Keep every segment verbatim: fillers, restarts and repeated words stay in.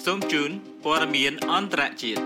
សូមជូនព័ត៌មានអន្តរជាតិ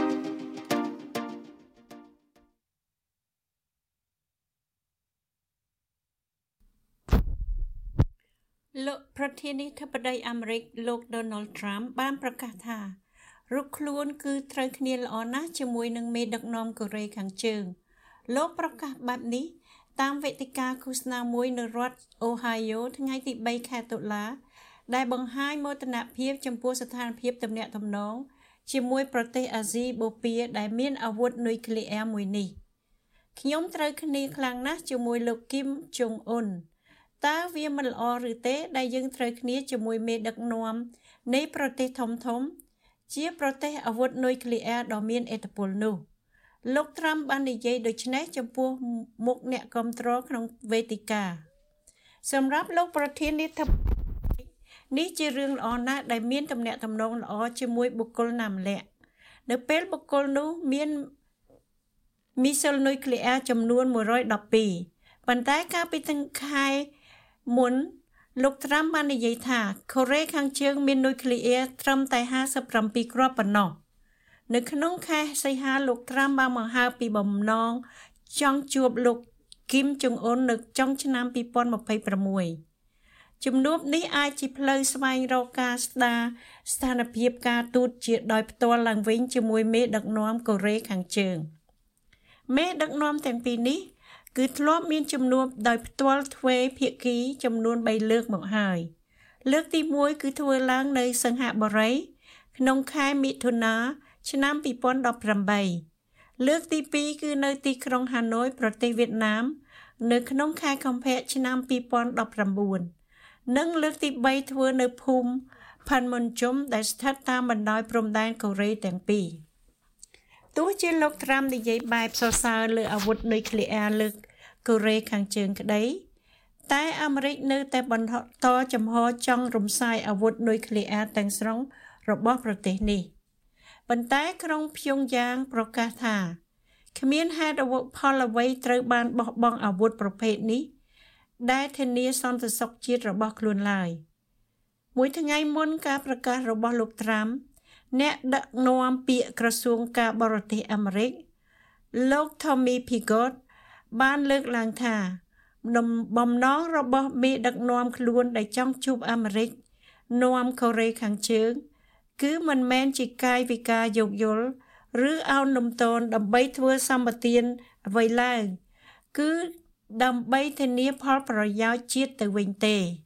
លោកប្រធានាធិបតីអាមេរិកលោក Donald Trump បានប្រកាសថារូបខ្លួនគឺត្រូវគ្នាល្អណាស់ជាមួយនឹងមេដឹកនាំកូរ៉េខាងជើងលោកប្រកាសបែបនេះតាមវេទិកាឃោសនាមួយនៅរដ្ឋ Ohio ថ្ងៃទីបីខែតុលាដែលបង្ហាញមោទនភាពចំពោះស្ថានភាពទំនាក់ទំនងជាមួយប្រទេសអាស៊ីបូព៌ាដែលមានអាវុធនុយក្លេអ៊ែរមួយនេះខ្ញុំត្រូវគ្នាខ្លាំងណាស់ជាមួយលោកគីមចុងអ៊ុនតើវាមិនល្អឬទេដែលយើងត្រូវគ្នាជាមួយមេដឹកនាំនៃប្រទេសធំធំជាប្រទេសអាវុធនុយក្លេអ៊ែរដ៏មានឥទ្ធិពលនោះលោកត្រាំបាននិយាយដូចនេះចំពោះមុខអ្នកគាំទ្រក្នុងវេទិកាសម្រាប់លោកប្រធានាធិបតីនេះជារឿងល្អណាស់ដែលមានទំនាក់ទំនងល្អជាមួយបុគ្គលណាម្នាក់នៅពេលបុគ្គលនោះមានមីស៊ីលនុយក្លេអ៊ែរចំនួនមួយរយដប់ពីរប៉ុន្តែកាលពីខែមុនលោកត្រាំបាននិយាយថាកូរ៉េខាងជើងមាននុយក្លេអ៊ែរត្រឹមតែห้าสิบเจ็ดគ្រាប់ប៉ុណ្ណោះនៅក្នុងខែសីហាលោកត្រាំបានបង្ហើបពីបំណងចង់ជួបលោកគីមចុងអ៊ុននៅចុងឆ្នាំពីរពាន់ម្ភៃប្រាំមួយជំនួបនេះអាចជាផ្លូវស្វែងរកការស្ដារស្ថានភាពការទូតជាដោយផ្ទាល់ឡើងវិញជាមួយមេដឹកនាំកូរ៉េខាងជើងមេដឹកនាំទាំងពីរនេះគឺធ្លាប់មានជំនួបដោយផ្ទាល់ទ្វេភាគីចំនួនបីលើកមកហើយលើកទីមួយគឺធ្វើឡើងនៅសិង្ហបុរីក្នុងខែមិថុនាឆ្នាំពីរពាន់ដប់ប្រាំបីលើកទីពីរគឺនៅទីក្រុងហាណូយប្រទេសវៀតណាមនៅក្នុងខែកុម្ភៈឆ្នាំពីរពាន់ដប់ប្រាំបួននិងលើកទីបីធ្វើនៅភូមិផាន់មុនជុំដែលស្ថិតតាមបណ្ដោយព្រំដែនកូរ៉េទាំងពីរទោះជាលោកត្រាំនិយាយបែបសរសើរលើអាវុធនុយក្លេអ៊ែរលើកូរ៉េខាងជើងក្តីតែអាមេរិកនៅតែបន្តចំហចង់រំសាយអាវុធនុយក្លេអ៊ែរទាំងស្រុងរបស់ប្រទេសនេះប៉ុន្តែក្រុងព្យុងយ៉ាងប្រកាសថាគ្មានហេតុផលអ្វីត្រូវបានបោះបង់អាវុធប្រភេទនេះដែលធានាសន្តិសុខជាតិរបស់ខ្លួនឡើយមួយថ្ងៃមុនការប្រកាសរបស់លោកត្រាំអ្នកដឹកនាំពាក្យក្រសួងការបរទេសអាមេរិកលោក Tommy Pickett បានលើកឡើងថាបំណងរបស់មេដឹកនាំខ្លួនដែលចង់ជួបអាមេរិកនាំកូរ៉េខាងជើងគឺមិនមែនជាកាយវិការយោគយល់ឬអោនលំទោនដើម្បីធ្វើសម្បទានអ្វីឡើយគឺដើម្បីធានាផលប្រយោជន៍ជាតិទៅវិញទេ